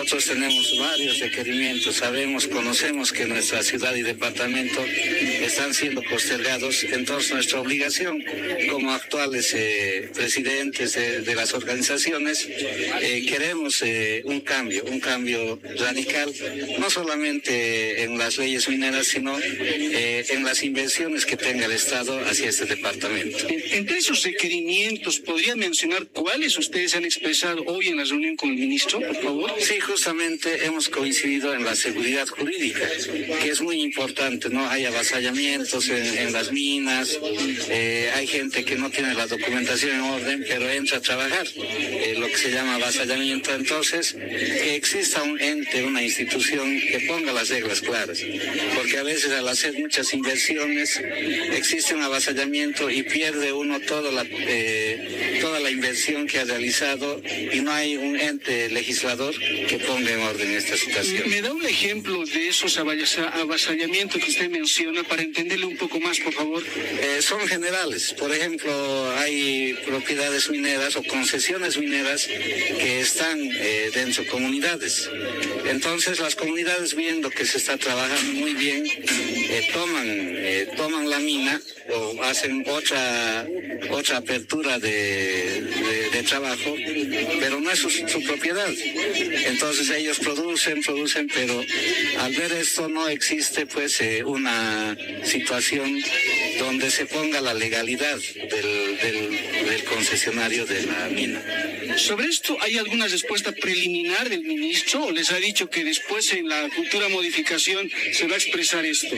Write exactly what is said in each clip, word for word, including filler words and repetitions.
nosotros tenemos varios requerimientos, sabemos, conocemos que nuestra ciudad y departamento están siendo postergados, entonces nuestra obligación como actuales eh, presidentes de, de las organizaciones, eh, queremos eh, un cambio, un cambio radical, no solamente en las leyes mineras, sino eh, en las inversiones que tenga el Estado hacia este departamento. Entre esos requerimientos, ¿podría mencionar cuáles ustedes han expresado hoy en la reunión con el ministro, por favor? Sí, justamente hemos coincidido en la seguridad jurídica, que es muy importante, ¿no? Hay avasallamientos en, en las minas, eh, hay gente que no tiene la documentación en orden, pero entra a trabajar, eh, lo que se llama avasallamiento. Entonces, que exista un ente, una institución que ponga las reglas claras, porque a veces al hacer muchas inversiones existe un avasallamiento y pierde uno toda la, eh, toda la inversión que ha realizado y no hay un ente legislador que ponga en orden esta situación. ¿Me da un ejemplo de esos avasallamientos que usted menciona para entenderle un poco más, por favor? Eh, son generales. Por ejemplo, hay propiedades mineras o concesiones mineras que están eh, dentro de comunidades. Entonces, las comunidades, viendo que se está trabajando muy bien, eh, toman, eh, toman la mina o hacen otra otra apertura de, de, de trabajo, pero no es su, su propiedad. Entonces ellos producen, producen, pero al ver esto no existe pues eh, una situación donde se ponga la legalidad del, del, del concesionario de la mina. Sobre esto, ¿hay alguna respuesta preliminar del ministro o les ha dicho que después en la futura modificación se va a expresar esto?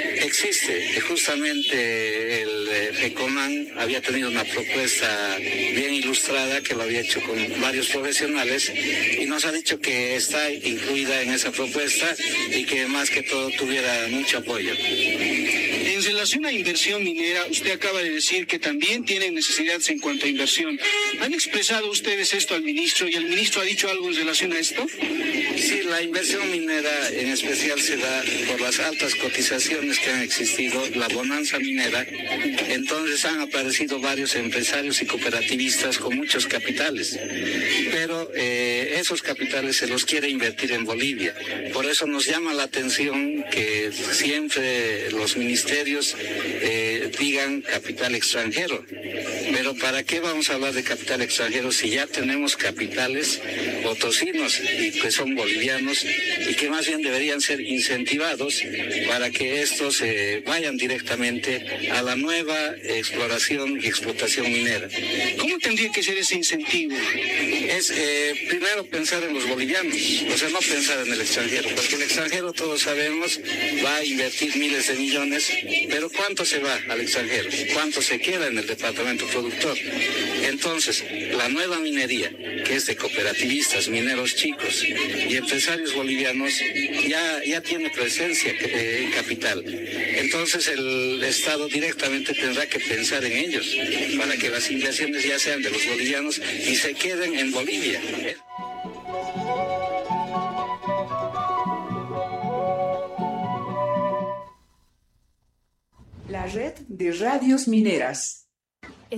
Existe, justamente el eh, FECOMAN había tenido una propuesta bien ilustrada que lo había hecho con varios profesionales y nos ha dicho que está incluida en esa propuesta y que más que todo tuviera mucho apoyo. En relación a inversión minera, usted acaba de decir que también tienen necesidades en cuanto a inversión. ¿Han expresado ustedes esto al ministro y el ministro ha dicho algo en relación a esto? Sí, la inversión minera en especial se da por las altas cotizaciones que han existido, la bonanza minera. Entonces han aparecido varios empresarios y cooperativistas con muchos capitales, pero eh, esos capitales se los quiere invertir en Bolivia. Por eso nos llama la atención que siempre los ministerios eh, digan capital extranjero. Pero ¿para qué vamos a hablar de capital extranjero si ya tenemos capitales potosinos y que son bolivianos y que más bien deberían ser incentivados para que estos eh, vayan directamente a la nueva exploración y explotación minera? ¿Cómo tendría que ser ese incentivo? Es eh, primero pensar en los bolivianos, o sea, no pensar en el extranjero, porque el extranjero, todos sabemos, va a invertir miles de millones, pero ¿cuánto se va al extranjero? ¿Cuánto se queda en el departamento productor? Entonces, la nueva minería, que es de cooperativistas, mineros chicos y empresarios bolivianos, ya, ya tiene presencia eh, en capital. Entonces, el Estado directamente tendrá que pensar en ellos para que las inversiones ya sean de los bolivianos y se queden en Bolivia. La red de radios mineras.